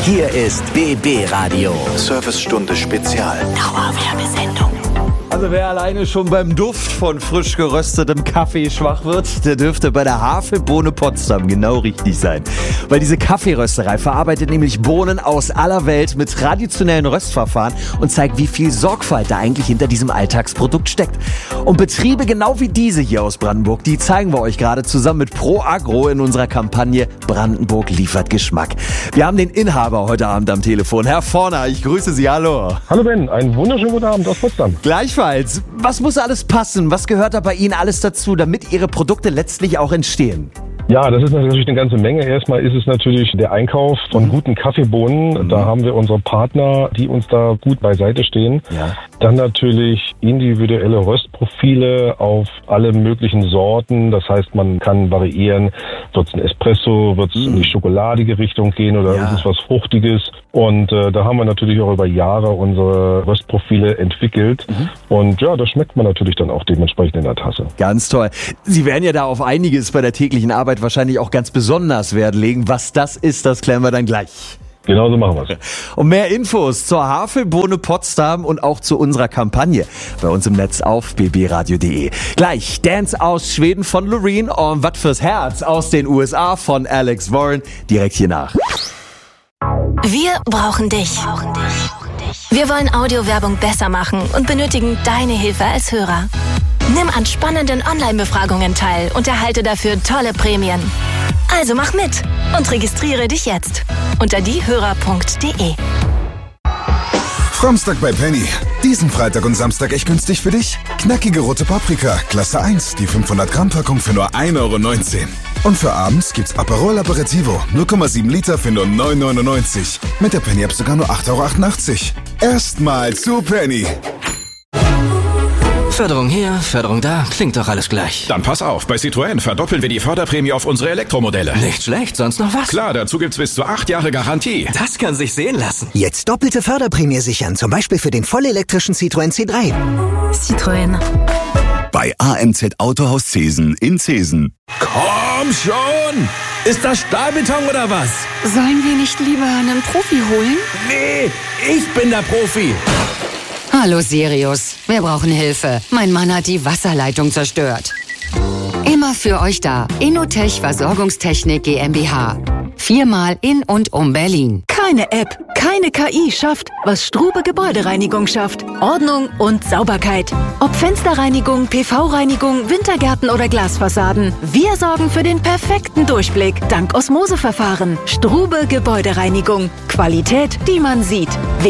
Hier ist BB Radio. Servicestunde Spezial. Dauerwerbesendung. Also wer alleine schon beim Duft von frisch geröstetem Kaffee schwach wird, der dürfte bei der Havelbohne Potsdam genau richtig sein. Weil diese Kaffeerösterei verarbeitet nämlich Bohnen aus aller Welt mit traditionellen Röstverfahren und zeigt, wie viel Sorgfalt da eigentlich hinter diesem Alltagsprodukt steckt. Und Betriebe genau wie diese hier aus Brandenburg, die zeigen wir euch gerade zusammen mit Pro Agro in unserer Kampagne Brandenburg liefert Geschmack. Wir haben den Inhaber heute Abend am Telefon. Herr Vorner, ich grüße Sie, hallo. Hallo Ben, einen wunderschönen guten Abend aus Potsdam. Gleichfalls. Was muss alles passen? Was gehört da bei Ihnen alles dazu, damit Ihre Produkte letztlich auch entstehen? Ja, das ist natürlich eine ganze Menge. Erstmal ist es natürlich der Einkauf von guten Kaffeebohnen. Da haben wir unsere Partner, die uns da gut beiseite stehen. Ja. Dann natürlich individuelle Röstprofile auf alle möglichen Sorten. Das heißt, man kann variieren, wird es ein Espresso, wird es in die schokoladige Richtung gehen oder ist es was Fruchtiges. Und da haben wir natürlich auch über Jahre unsere Röstprofile entwickelt. Und ja, das schmeckt man natürlich dann auch dementsprechend in der Tasse. Ganz toll. Sie werden ja da auf einiges bei der täglichen Arbeit wahrscheinlich auch ganz besonders Wert legen. Was das ist, das klären wir dann gleich. Genau so machen wir es. Und mehr Infos zur Havelbohne Potsdam und auch zu unserer Kampagne bei uns im Netz auf bbradio.de. Gleich Dance aus Schweden von Loreen und Was fürs Herz aus den USA von Alex Warren direkt hier nach. Wir brauchen dich. Wir wollen Audiowerbung besser machen und benötigen deine Hilfe als Hörer. Nimm an spannenden Online-Befragungen teil und erhalte dafür tolle Prämien. Also mach mit und registriere dich jetzt unter diehörer.de. Samstag bei Penny. Diesen Freitag und Samstag echt günstig für dich? Knackige rote Paprika, Klasse 1, die 500 Gramm Packung für nur 1,19 €. Und für abends gibt's Aperol Aperitivo, 0,7 Liter für nur 9,99 €. Mit der Penny-App sogar nur 8,88 €. Erstmal zu Penny. Förderung hier, Förderung da, klingt doch alles gleich. Dann pass auf, bei Citroën verdoppeln wir die Förderprämie auf unsere Elektromodelle. Nicht schlecht, sonst noch was? Klar, dazu gibt's bis zu 8 Jahre Garantie. Das kann sich sehen lassen. Jetzt doppelte Förderprämie sichern, zum Beispiel für den vollelektrischen Citroën C3. Citroën. Bei AMZ Autohaus Zesen in Zesen. Komm schon! Ist das Stahlbeton oder was? Sollen wir nicht lieber einen Profi holen? Nee, ich bin der Profi. Hallo Sirius, wir brauchen Hilfe. Mein Mann hat die Wasserleitung zerstört. Immer für euch da. Innotech Versorgungstechnik GmbH. 4-mal in und um Berlin. Keine App, keine KI schafft, was Strube Gebäudereinigung schafft. Ordnung und Sauberkeit. Ob Fensterreinigung, PV-Reinigung, Wintergärten oder Glasfassaden. Wir sorgen für den perfekten Durchblick dank Osmoseverfahren. Strube Gebäudereinigung. Qualität, die man sieht.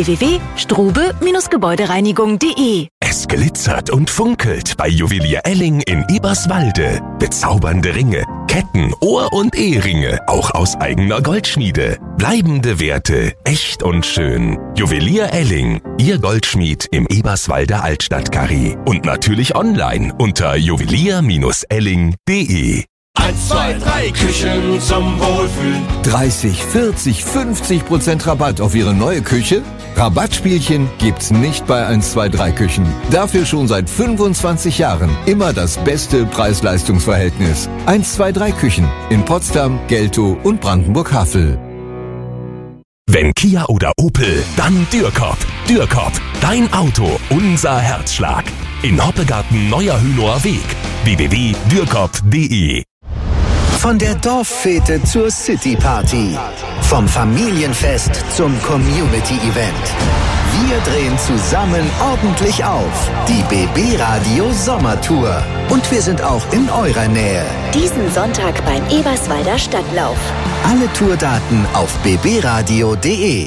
www.strube-gebäudereinigung.de. Es glitzert und funkelt bei Juwelier Elling in Eberswalde. Bezaubernde Ringe, Ketten, Ohr- und Eheringe, auch aus eigener Goldschmiede. Bleibende Werte, echt und schön. Juwelier Elling, Ihr Goldschmied im Eberswalder Altstadtkarree. Und natürlich online unter juwelier-elling.de. 1, 2, 3 Küchen zum Wohlfühlen. 30, 40, 50% Rabatt auf Ihre neue Küche? Rabattspielchen gibt's nicht bei 1, 2, 3 Küchen. Dafür schon seit 25 Jahren immer das beste Preis-Leistungs-Verhältnis. 1, 2, 3 Küchen in Potsdam, Geltow und Brandenburg-Havel. Wenn Kia oder Opel, dann Dürkop. Dürkop, dein Auto, unser Herzschlag. In Hoppegarten Neuer Hünower Weg. www.dürkop.de. Von der Dorffete zur City-Party. Vom Familienfest zum Community-Event. Wir drehen zusammen ordentlich auf. Die BB Radio Sommertour. Und wir sind auch in eurer Nähe. Diesen Sonntag beim Eberswalder Stadtlauf. Alle Tourdaten auf bbradio.de.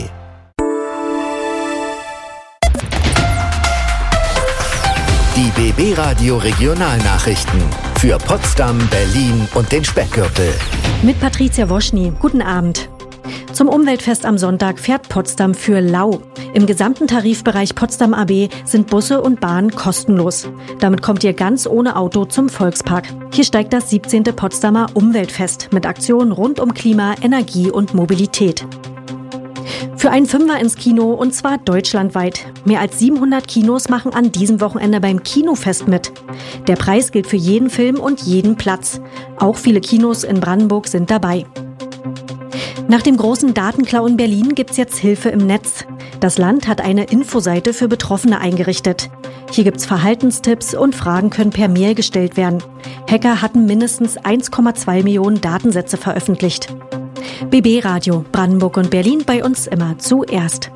Die BB Radio Regionalnachrichten für Potsdam, Berlin und den Speckgürtel. Mit Patricia Woschny. Guten Abend. Zum Umweltfest am Sonntag fährt Potsdam für lau. Im gesamten Tarifbereich Potsdam AB sind Busse und Bahnen kostenlos. Damit kommt ihr ganz ohne Auto zum Volkspark. Hier steigt das 17. Potsdamer Umweltfest mit Aktionen rund um Klima, Energie und Mobilität. Für einen Fünfer ins Kino und zwar deutschlandweit. Mehr als 700 Kinos machen an diesem Wochenende beim Kinofest mit. Der Preis gilt für jeden Film und jeden Platz. Auch viele Kinos in Brandenburg sind dabei. Nach dem großen Datenklau in Berlin gibt's jetzt Hilfe im Netz. Das Land hat eine Infoseite für Betroffene eingerichtet. Hier gibt's Verhaltenstipps und Fragen können per Mail gestellt werden. Hacker hatten mindestens 1,2 Millionen Datensätze veröffentlicht. BB Radio, Brandenburg und Berlin, bei uns immer zuerst.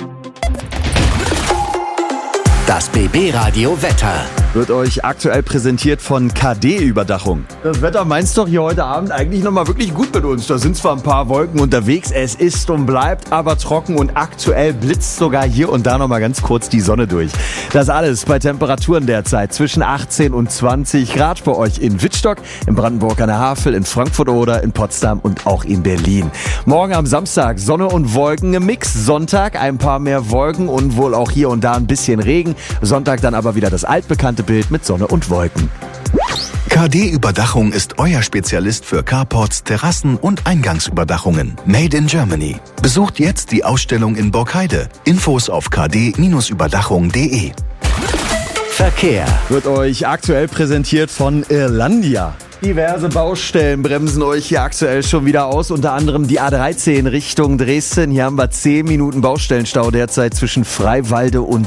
Das BB Radio Wetter wird euch aktuell präsentiert von KD-Überdachung. Das Wetter meinst doch hier heute Abend eigentlich nochmal wirklich gut mit uns. Da sind zwar ein paar Wolken unterwegs, es ist und bleibt aber trocken und aktuell blitzt sogar hier und da nochmal ganz kurz die Sonne durch. Das alles bei Temperaturen derzeit zwischen 18 und 20 Grad bei euch in Wittstock, in Brandenburg an der Havel, in Frankfurt oder in Potsdam und auch in Berlin. Morgen am Samstag Sonne und Wolken im Mix. Sonntag ein paar mehr Wolken und wohl auch hier und da ein bisschen Regen. Sonntag dann aber wieder das altbekannte Bild mit Sonne und Wolken. KD-Überdachung ist euer Spezialist für Carports, Terrassen und Eingangsüberdachungen. Made in Germany. Besucht jetzt die Ausstellung in Borkheide. Infos auf kd-überdachung.de. Verkehr wird euch aktuell präsentiert von Irlandia. Diverse Baustellen bremsen euch hier aktuell schon wieder aus, unter anderem die A13 Richtung Dresden. Hier haben wir 10 Minuten Baustellenstau derzeit zwischen Freiwalde und